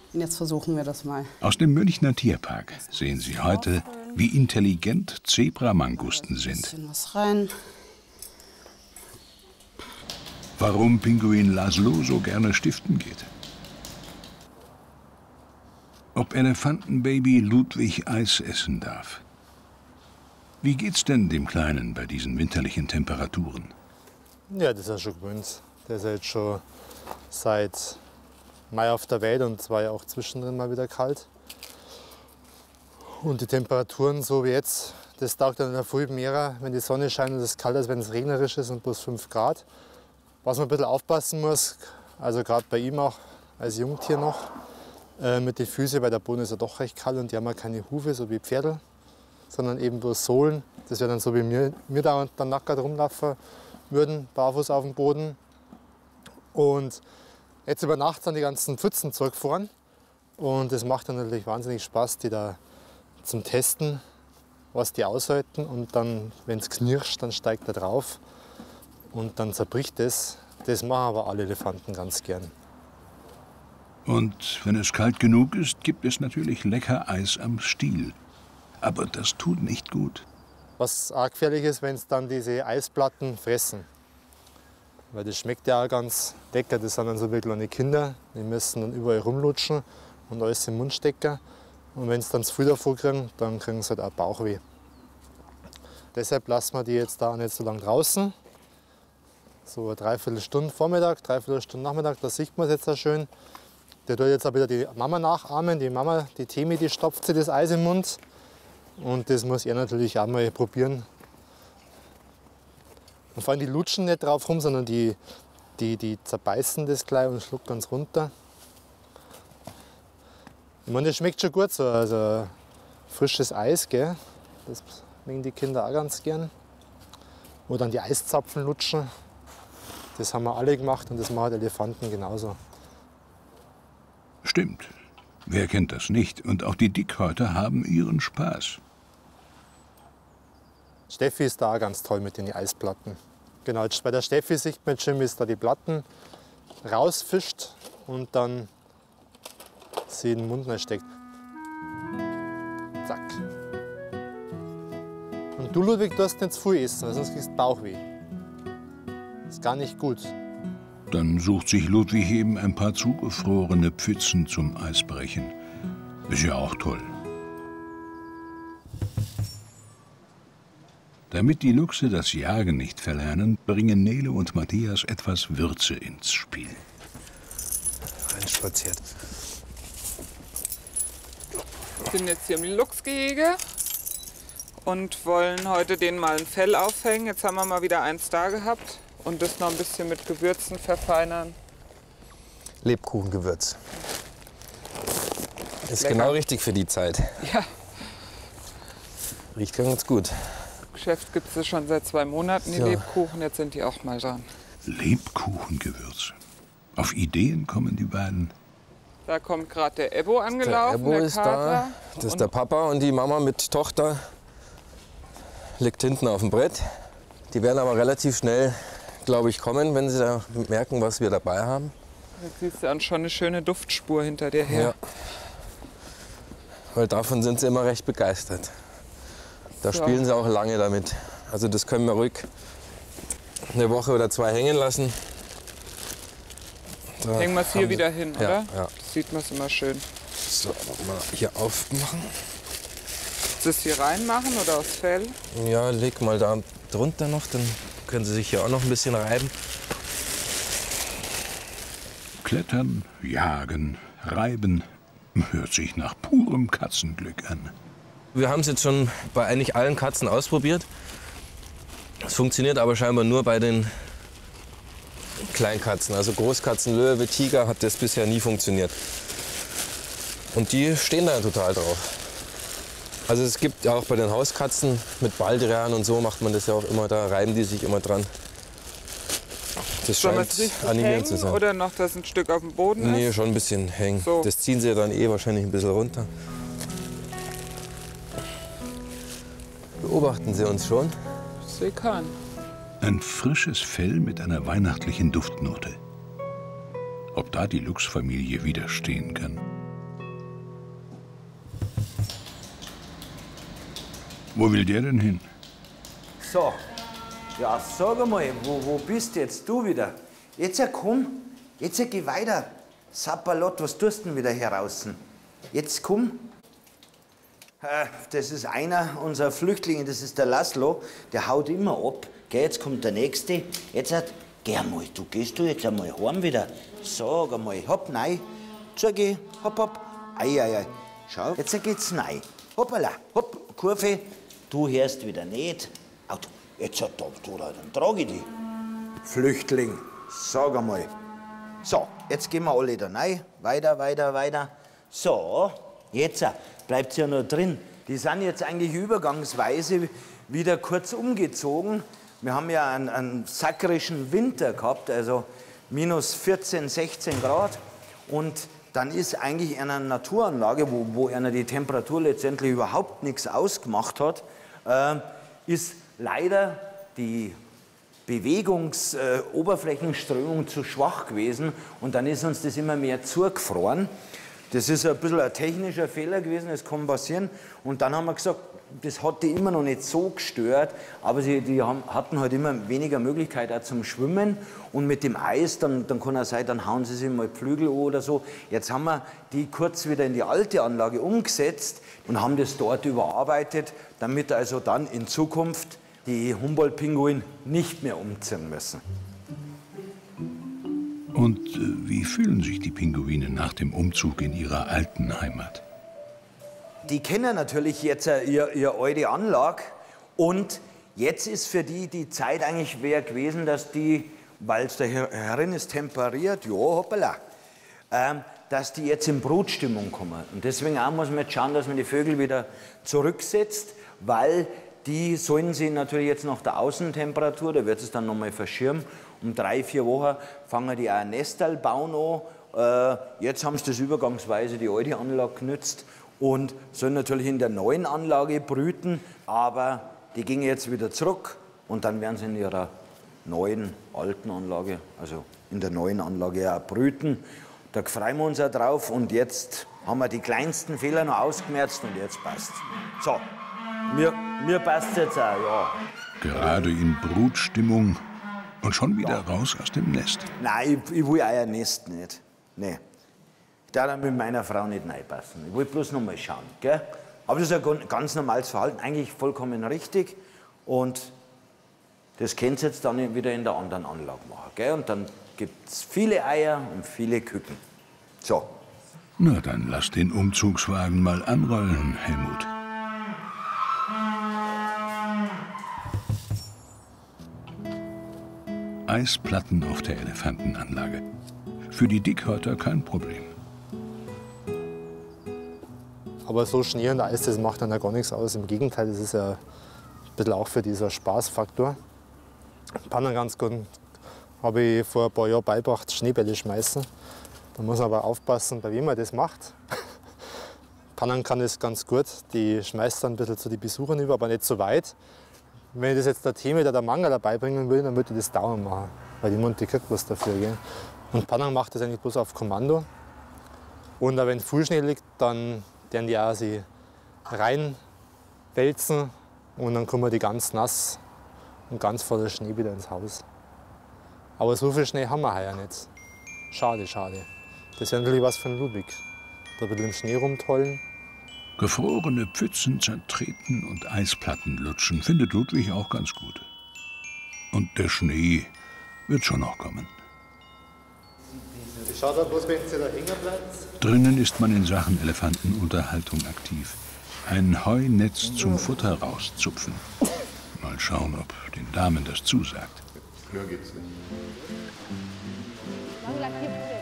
Und jetzt versuchen wir das mal. Aus dem Münchner Tierpark sehen Sie heute, wie intelligent Zebramangusten sind. Ein bisschen was rein. Warum Pinguin Laszlo so gerne stiften geht. Ob Elefantenbaby Ludwig Eis essen darf. Wie geht's denn dem Kleinen bei diesen winterlichen Temperaturen? Ja, das ist ja schon gewöhnt. Der ist ja jetzt schon seit Mai auf der Welt und es war ja auch zwischendrin mal wieder kalt. Und die Temperaturen so wie jetzt, das taugt dann in der Früh mehr, wenn die Sonne scheint und es kalt ist, wenn es regnerisch ist und plus 5 Grad. Was man ein bisschen aufpassen muss, also gerade bei ihm auch als Jungtier noch, mit den Füßen, weil der Boden ist ja doch recht kalt und die haben ja keine Hufe, so wie Pferdl, sondern eben bloß Sohlen. Das wäre dann so wie mir da und dann nackert rumlaufen würden, barfuß auf dem Boden. Und jetzt über Nacht sind die ganzen Pfützen zurückgefahren und es macht dann natürlich wahnsinnig Spaß, die da zum Testen, was die aushalten. Und dann, wenn es knirscht, dann steigt er drauf und dann zerbricht es. Das machen aber alle Elefanten ganz gern. Und wenn es kalt genug ist, gibt es natürlich lecker Eis am Stiel. Aber das tut nicht gut. Was auch gefährlich ist, wenn es dann diese Eisplatten fressen. Weil das schmeckt ja auch ganz lecker. Das sind dann so wie kleine Kinder. Die müssen dann überall rumlutschen und alles im Mund stecken. Und wenn sie dann zu viel davon kriegen, dann kriegen sie halt auch Bauchweh. Deshalb lassen wir die jetzt da nicht so lange draußen. So eine Dreiviertelstunde Vormittag, Dreiviertelstunde Nachmittag, da sieht man es jetzt auch schön. Der tut jetzt auch wieder die Mama nachahmen. Die Mama, die Temi, die stopft sich das Eis im Mund. Und das muss er natürlich auch mal probieren. Und vor allem die lutschen nicht drauf rum, sondern die zerbeißen das gleich und schlucken ganz runter. Ich meine, das schmeckt schon gut so, also frisches Eis, gell? Das mögen die Kinder auch ganz gern. Oder dann die Eiszapfen lutschen. Das haben wir alle gemacht und das machen die Elefanten genauso. Stimmt. Wer kennt das nicht? Und auch die Dickhäuter haben ihren Spaß. Steffi ist da auch ganz toll mit den Eisplatten. Genau, jetzt bei der Steffi sieht man schön, wie es da die Platten rausfischt und dann sie in den Mund steckt. Zack. Und du, Ludwig, darfst nicht zu viel essen, weil sonst kriegst du Bauchweh. Das ist gar nicht gut. Dann sucht sich Ludwig eben ein paar zugefrorene Pfützen zum Eisbrechen. Ist ja auch toll. Damit die Luchse das Jagen nicht verlernen, bringen Nele und Matthias etwas Würze ins Spiel. Reinspaziert. Wir sind jetzt hier im Luchsgehege und wollen heute denen mal ein Fell aufhängen. Jetzt haben wir mal wieder eins da gehabt und das noch ein bisschen mit Gewürzen verfeinern. Lebkuchengewürz. Ist lecker. genau richtig für die Zeit. Ja, Riecht ganz gut. Geschäft gibt es schon seit 2 Monaten, die So. Lebkuchen. Jetzt sind die auch mal dran. Lebkuchengewürze. Auf Ideen kommen die beiden. Da kommt gerade der Ebbo angelaufen, Der Ebbo ist Kater. da. Das ist Und der Papa und die Mama mit Tochter liegt hinten auf dem Brett. Die werden aber relativ schnell, glaube ich, kommen, wenn sie da merken, was wir dabei haben. Jetzt siehst du dann schon eine schöne Duftspur hinter dir her. Ja. Weil davon sind sie immer recht begeistert. Da So. spielen sie auch lange damit. Also das können wir ruhig eine Woche oder 2 hängen lassen. Da Hängen wir es hier haben sie- wieder hin, Ja, oder? ja. Das sieht man es immer schön. So, mal hier aufmachen. Willst du es hier reinmachen oder aufs Fell? Ja, leg mal da drunter noch, dann können sie sich hier auch noch ein bisschen reiben. Klettern, jagen, reiben. Hört sich nach purem Katzenglück an. Wir haben es jetzt schon bei eigentlich allen Katzen ausprobiert. Es funktioniert aber scheinbar nur bei den Kleinkatzen. Also Großkatzen, Löwe, Tiger hat das bisher nie funktioniert. Und die stehen da total drauf. Also es gibt auch bei den Hauskatzen mit Baldrian und so macht man das ja auch immer, da reiben die sich immer dran. Das Sollen wir scheint es richtig animierend zu hängen sein. oder noch, dass ein Stück auf dem Boden Nee, ist? schon ein bisschen hängen. So. Das ziehen sie dann eh wahrscheinlich ein bisschen runter. Beobachten Sie uns schon. Sie kann. Ein frisches Fell mit einer weihnachtlichen Duftnote. Ob da die Luchsfamilie widerstehen kann? Wo will der denn hin? So, ja, sag einmal, wo bist jetzt du wieder? Jetzt komm, jetzt geh weiter. Sapperlot, was tust du denn wieder hier draußen? Jetzt komm. Das ist einer unserer Flüchtlinge, das ist der Laszlo. Der haut immer ab. Gell, jetzt kommt der Nächste. Jetzt geh einmal, gehst du jetzt einmal heim wieder. Sag einmal, hopp, nein. Zugeh, hopp, hopp. Ei, ei, ei. Schau, jetzt geht's rein. Hoppala, hopp, Kurve. Du hörst wieder nicht. Jetzt dann trage ich dich. Flüchtling, sag einmal. So, jetzt gehen wir alle da rein. Weiter, weiter, weiter. So, jetzt bleibt ja noch drin. Die sind jetzt eigentlich übergangsweise wieder kurz umgezogen. Wir haben ja einen sakrischen Winter gehabt, also minus 14, 16 Grad. Und dann ist eigentlich in einer Naturanlage, wo einer die Temperatur letztendlich überhaupt nichts ausgemacht hat, ist leider die Oberflächenströmung zu schwach gewesen und dann ist uns das immer mehr zugefroren. Das ist ein bisschen ein technischer Fehler gewesen, das kann passieren. Und dann haben wir gesagt, das hat die immer noch nicht so gestört, aber die hatten halt immer weniger Möglichkeit auch zum Schwimmen. Und mit dem Eis, dann kann es sein, dann hauen sie sich mal Flügel an oder so. Jetzt haben wir die kurz wieder in die alte Anlage umgesetzt und haben das dort überarbeitet, damit also dann in Zukunft die Humboldt-Pinguine nicht mehr umziehen müssen. Und wie fühlen sich die Pinguine nach dem Umzug in ihrer alten Heimat? Die kennen natürlich jetzt ihre alte Anlage und jetzt ist für die Zeit eigentlich schwer gewesen, dass die, weil es da herin ist temperiert, ja, hoppala, dass die jetzt in Brutstimmung kommen. Und deswegen auch muss man jetzt schauen, dass man die Vögel wieder zurücksetzt, weil die sollen sie natürlich jetzt nach der Außentemperatur, da wird es dann nochmal verschirmen, um 3, 4 Wochen fangen die auch ein Nestal bauen an. Jetzt haben sie das übergangsweise die alte Anlage genützt und sollen natürlich in der neuen Anlage brüten, aber die gingen jetzt wieder zurück und dann werden sie in ihrer neuen, alten Anlage, also in der neuen Anlage auch brüten. Da freuen wir uns auch drauf und jetzt haben wir die kleinsten Fehler noch ausgemerzt und jetzt passt. So, mir passt jetzt auch, ja. Gerade in Brutstimmung und schon wieder raus aus dem Nest. Nein, ich will euer Nest nicht. Nee. Ich darf mit meiner Frau nicht reinpassen. Ich will bloß noch mal schauen. Gell? Aber das ist ein ganz normales Verhalten, eigentlich vollkommen richtig. Und das könnt ihr jetzt dann wieder in der anderen Anlage machen. Gell? Und dann gibt es viele Eier und viele Küken. So. Na, dann lass den Umzugswagen mal anrollen, Helmut. Eisplatten auf der Elefantenanlage. Für die Dickhäuter kein Problem. Aber so Schnee und Eis, das macht dann ja gar nichts aus. Im Gegenteil, das ist ja ein bisschen auch für dieser Spaßfaktor. Pannen ganz gut. Habe ich vor ein paar Jahren beigebracht, Schneebälle schmeißen. Da muss man aber aufpassen, bei wem man das macht. Pannen kann das ganz gut. Die schmeißt dann ein bisschen zu den Besuchern über, aber nicht so weit. Wenn ich das jetzt der Thema oder der Mangel dabei bringen will, dann würde ich das dauernd machen. Weil die Monte kriegt was dafür. Gell? Und Panang macht das eigentlich bloß auf Kommando. Und auch wenn viel Schnee liegt, dann werden die auch sie reinwälzen. Und dann kommen die ganz nass und ganz voller Schnee wieder ins Haus. Aber so viel Schnee haben wir heuer nicht. Schade, schade. Das wäre natürlich was für Ludwig. Da ein bisschen im Schnee rumtollen. Gefrorene Pfützen zertreten und Eisplatten lutschen findet Ludwig auch ganz gut. Und der Schnee wird schon noch kommen. Schaut mal bloß, wenn sie da hängen bleibt. Drinnen ist man in Sachen Elefantenunterhaltung aktiv. Ein Heunetz zum Futter rauszupfen. Mal schauen, ob den Damen das zusagt. Höher geht's nicht.